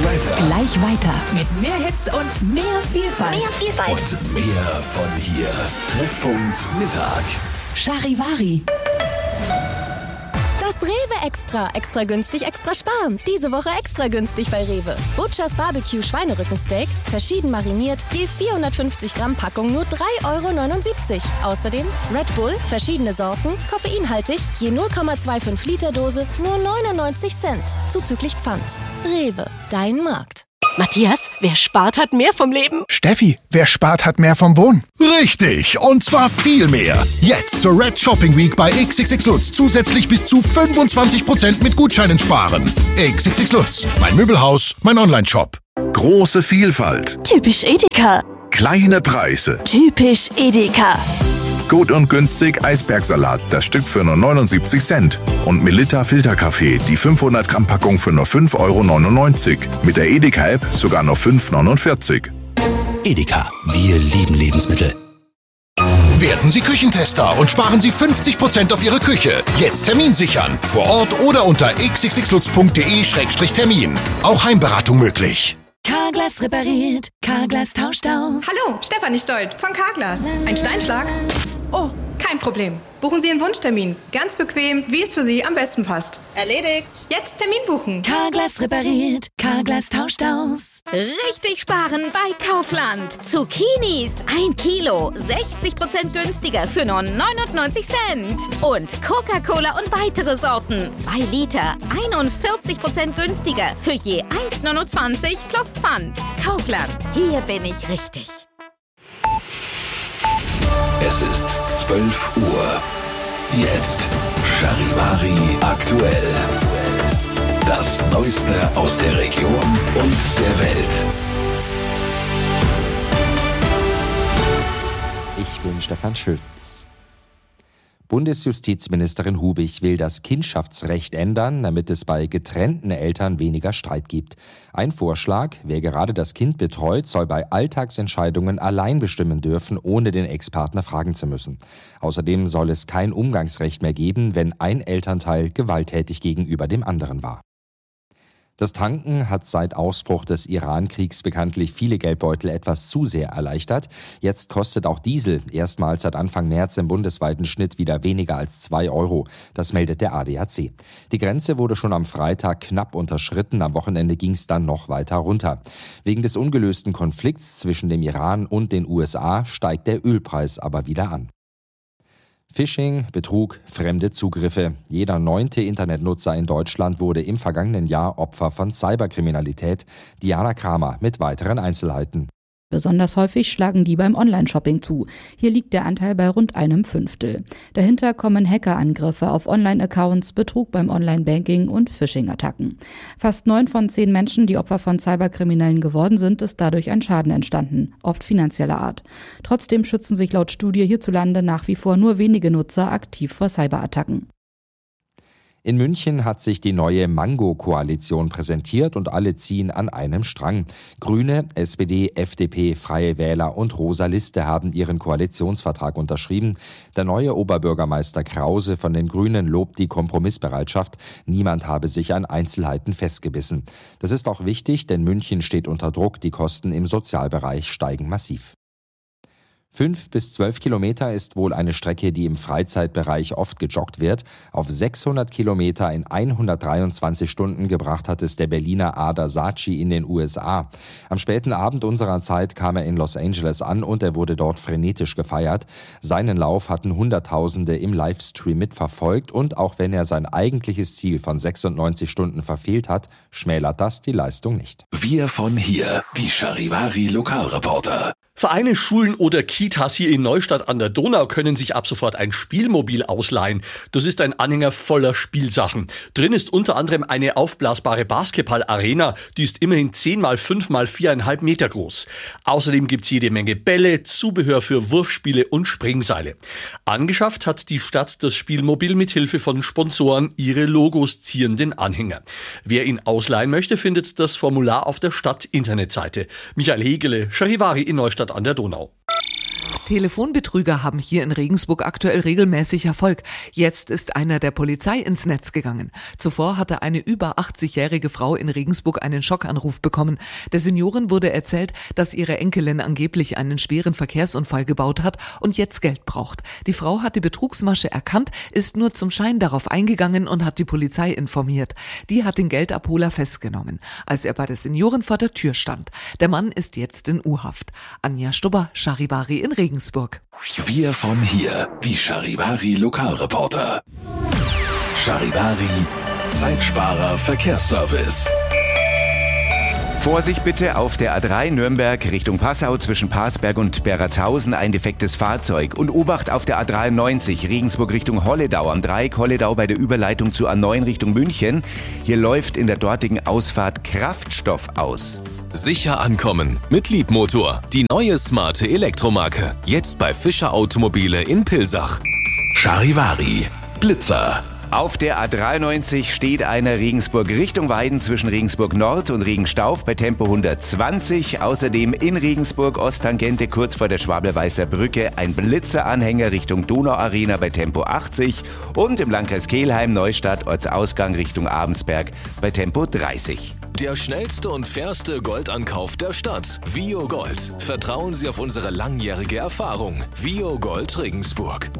Gleich weiter. Mit mehr Hits und mehr Vielfalt. Und mehr von hier. Treffpunkt Mittag. Charivari. Das Rewe Extra. Extra günstig, extra sparen. Diese Woche extra günstig bei Rewe. Butchers Barbecue Schweinerückensteak, verschieden mariniert, je 450 Gramm Packung nur 3,79 €. Außerdem Red Bull, verschiedene Sorten, koffeinhaltig, je 0,25 Liter Dose, nur 99 Cent. Zuzüglich Pfand. Rewe, dein Markt. Matthias, wer spart, hat mehr vom Leben. Steffi, wer spart, hat mehr vom Wohnen. Richtig, und zwar viel mehr. Jetzt zur Red Shopping Week bei XXX Lutz zusätzlich bis zu 25% mit Gutscheinen sparen. XXX Lutz, mein Möbelhaus, mein Onlineshop. Große Vielfalt, Typisch Edeka. kleine Preise. Typisch Edeka. Gut und günstig Eisbergsalat, das Stück für nur 79 Cent. Und Melitta Filterkaffee, die 500 Gramm Packung für nur 5,99 €. Mit der Edeka-App sogar nur 5,49 €. Edeka, wir lieben Lebensmittel. Werden Sie Küchentester und sparen Sie 50% auf Ihre Küche. Jetzt Termin sichern. Vor Ort oder unter xxxlutz.de/termin. Auch Heimberatung möglich. Carglass repariert, Carglass tauscht aus. Hallo, Stefanie Stolt von Carglass. Ein Steinschlag? Oh, kein Problem. Buchen Sie einen Wunschtermin. Ganz bequem, wie es für Sie am besten passt. Erledigt. Jetzt Termin buchen. Carglass repariert, Carglass tauscht aus. Richtig sparen bei Kaufland. Zucchinis 1 Kilo, 60% günstiger für nur 99 Cent. Und Coca-Cola und weitere Sorten, 2 Liter, 41% günstiger für je 1,29 € plus Pfand. Kaufland, hier bin ich richtig. Es ist 12 Uhr. Jetzt Charivari aktuell. Das Neueste aus der Region und der Welt. Ich bin Stefan Schütz. Bundesjustizministerin Hubig will das Kindschaftsrecht ändern, damit es bei getrennten Eltern weniger Streit gibt. Ein Vorschlag: Wer gerade das Kind betreut, soll bei Alltagsentscheidungen allein bestimmen dürfen, ohne den Ex-Partner fragen zu müssen. Außerdem soll es kein Umgangsrecht mehr geben, wenn ein Elternteil gewalttätig gegenüber dem anderen war. Das Tanken hat seit Ausbruch des Iran-Kriegs bekanntlich viele Geldbeutel etwas zu sehr erleichtert. Jetzt kostet auch Diesel erstmals seit Anfang März im bundesweiten Schnitt wieder weniger als 2 €. Das meldet der ADAC. Die Grenze wurde schon am Freitag knapp unterschritten. Am Wochenende ging es dann noch weiter runter. Wegen des ungelösten Konflikts zwischen dem Iran und den USA steigt der Ölpreis aber wieder an. Phishing, Betrug, fremde Zugriffe. Jeder 9. Internetnutzer in Deutschland wurde im vergangenen Jahr Opfer von Cyberkriminalität. Diana Kramer mit weiteren Einzelheiten. Besonders häufig schlagen die beim Online-Shopping zu. Hier liegt der Anteil bei rund 1/5. Dahinter kommen Hackerangriffe auf Online-Accounts, Betrug beim Online-Banking und Phishing-Attacken. Fast 9 von 10 Menschen, die Opfer von Cyberkriminellen geworden sind, ist dadurch ein Schaden entstanden, oft finanzieller Art. Trotzdem schützen sich laut Studie hierzulande nach wie vor nur wenige Nutzer aktiv vor Cyberattacken. In München hat sich die neue Mango-Koalition präsentiert und alle ziehen an einem Strang. Grüne, SPD, FDP, Freie Wähler und Rosa Liste haben ihren Koalitionsvertrag unterschrieben. Der neue Oberbürgermeister Krause von den Grünen lobt die Kompromissbereitschaft. Niemand habe sich an Einzelheiten festgebissen. Das ist auch wichtig, denn München steht unter Druck. Die Kosten im Sozialbereich steigen massiv. 5 bis 12 Kilometer ist wohl eine Strecke, die im Freizeitbereich oft gejoggt wird. Auf 600 Kilometer in 123 Stunden gebracht hat es der Berliner Ada Saatchi in den USA. Am späten Abend unserer Zeit kam er in Los Angeles an und er wurde dort frenetisch gefeiert. Seinen Lauf hatten Hunderttausende im Livestream mitverfolgt und auch wenn er sein eigentliches Ziel von 96 Stunden verfehlt hat, schmälert das die Leistung nicht. Wir von hier, die Charivari Lokalreporter. Vereine, Schulen oder Kitas hier in Neustadt an der Donau können sich ab sofort ein Spielmobil ausleihen. Das ist ein Anhänger voller Spielsachen. Drin ist unter anderem eine aufblasbare Basketball-Arena, die ist immerhin 10 mal 5 mal 4,5 Meter groß. Außerdem gibt's jede Menge Bälle, Zubehör für Wurfspiele und Springseile. Angeschafft hat die Stadt das Spielmobil mit Hilfe von Sponsoren ihre Logos ziehenden Anhänger. Wer ihn ausleihen möchte, findet das Formular auf der Stadt-Internetseite. Michael Hegele, Charivari in Neustadt an der Donau. Telefonbetrüger haben hier in Regensburg aktuell regelmäßig Erfolg. Jetzt ist einer der Polizei ins Netz gegangen. Zuvor hatte eine über 80-jährige Frau in Regensburg einen Schockanruf bekommen. Der Seniorin wurde erzählt, dass ihre Enkelin angeblich einen schweren Verkehrsunfall gebaut hat und jetzt Geld braucht. Die Frau hat die Betrugsmasche erkannt, ist nur zum Schein darauf eingegangen und hat die Polizei informiert. Die hat den Geldabholer festgenommen, als er bei der Seniorin vor der Tür stand. Der Mann ist jetzt in U-Haft. Anja Stubber, Charivari in Regensburg. Wir von hier, die Charivari Lokalreporter. Charivari, Zeitsparer Verkehrsservice. Vorsicht bitte auf der A3 Nürnberg Richtung Passau zwischen Parsberg und Beratshausen ein defektes Fahrzeug. Und Obacht auf der A93 Regensburg Richtung Holledau am Dreieck Holledau bei der Überleitung zur A9 Richtung München. Hier läuft in der dortigen Ausfahrt Kraftstoff aus. Sicher ankommen mit Liebmotor. Die neue smarte Elektromarke. Jetzt bei Fischer Automobile in Pilsach. Charivari, Blitzer. Auf der A93 steht einer Regensburg Richtung Weiden zwischen Regensburg Nord und Regenstauf bei Tempo 120. Außerdem in Regensburg Osttangente kurz vor der Schwabler-Weißer Brücke ein Blitzeranhänger Richtung Donauarena bei Tempo 80 und im Landkreis Kelheim Neustadt Ortsausgang Richtung Abensberg bei Tempo 30. Der schnellste und fairste Goldankauf der Stadt. Vio Gold. Vertrauen Sie auf unsere langjährige Erfahrung. Vio Gold Regensburg.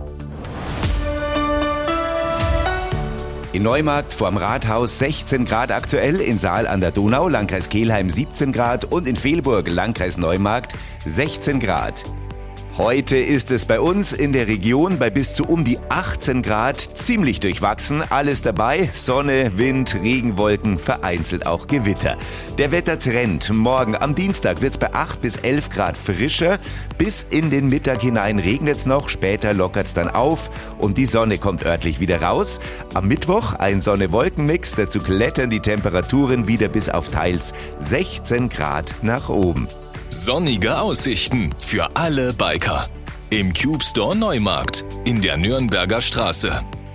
In Neumarkt vorm Rathaus 16 Grad aktuell, in Saal an der Donau, Landkreis Kelheim 17 Grad und in Velburg, Landkreis Neumarkt 16 Grad. Heute ist es bei uns in der Region bei bis zu um die 18 Grad ziemlich durchwachsen. Alles dabei, Sonne, Wind, Regenwolken, vereinzelt auch Gewitter. Der Wettertrend, morgen am Dienstag wird es bei 8 bis 11 Grad frischer. Bis in den Mittag hinein regnet es noch, später lockert es dann auf und die Sonne kommt örtlich wieder raus. Am Mittwoch ein Sonne-Wolken-Mix, dazu klettern die Temperaturen wieder bis auf teils 16 Grad nach oben. Sonnige Aussichten für alle Biker. Im Cube Store Neumarkt in der Nürnberger Straße.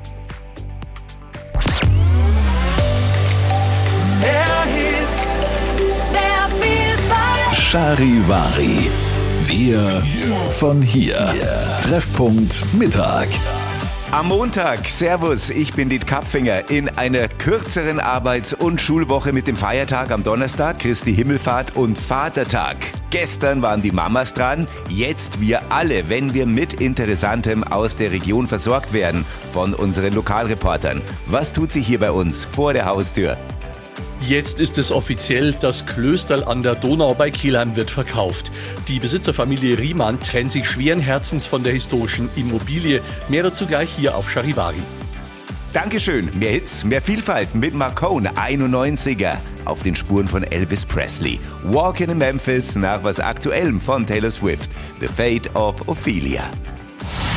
Mehr Hits, mehr Vielfalt. Charivari. Wir von hier. Treffpunkt Mittag. Am Montag, Servus, ich bin Diet Kapfinger. In einer kürzeren Arbeits- und Schulwoche mit dem Feiertag am Donnerstag, Christi Himmelfahrt und Vatertag. Gestern waren die Mamas dran, jetzt wir alle, wenn wir mit Interessantem aus der Region versorgt werden von unseren Lokalreportern. Was tut sich hier bei uns vor der Haustür? Jetzt ist es offiziell, das Klösterl an der Donau bei Kelheim wird verkauft. Die Besitzerfamilie Riemann trennt sich schweren Herzens von der historischen Immobilie. Mehr dazu gleich hier auf Charivari. Dankeschön. Mehr Hits, mehr Vielfalt mit Marcone, 91er. Auf den Spuren von Elvis Presley. Walking in Memphis nach was Aktuellem von Taylor Swift. The Fate of Ophelia.